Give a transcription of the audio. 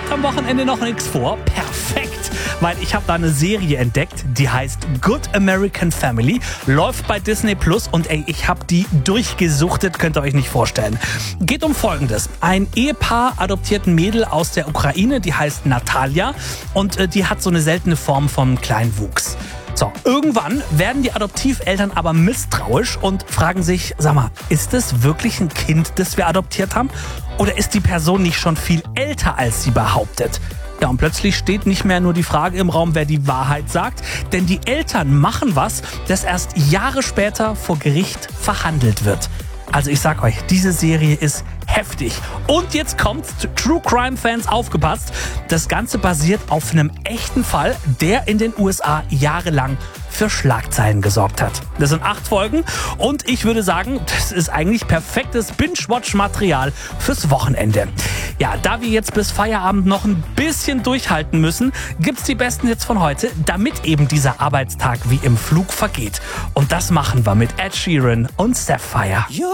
habt am Wochenende noch nichts vor? Perfekt, weil ich habe da eine Serie entdeckt, die heißt Good American Family, läuft bei Disney Plus und ich habe die durchgesuchtet, könnt ihr euch nicht vorstellen. Geht um Folgendes. Ein Ehepaar adoptiert ein Mädel aus der Ukraine, die heißt Natalia und die hat so eine seltene Form von Kleinwuchs. So, irgendwann werden die Adoptiveltern aber misstrauisch und fragen sich, sag mal, ist das wirklich ein Kind, das wir adoptiert haben? Oder ist die Person nicht schon viel älter, als sie behauptet? Ja, und plötzlich steht nicht mehr nur die Frage im Raum, wer die Wahrheit sagt, denn die Eltern machen was, das erst Jahre später vor Gericht verhandelt wird. Also ich sag euch, diese Serie ist heftig. Und jetzt kommt's, True Crime Fans aufgepasst. Das Ganze basiert auf einem echten Fall, der in den USA jahrelang für Schlagzeilen gesorgt hat. Das sind 8 Folgen und ich würde sagen, das ist eigentlich perfektes Binge-Watch-Material fürs Wochenende. Ja, da wir jetzt bis Feierabend noch ein bisschen durchhalten müssen, gibt's die besten Hits von heute, damit eben dieser Arbeitstag wie im Flug vergeht. Und das machen wir mit Ed Sheeran und Sapphire.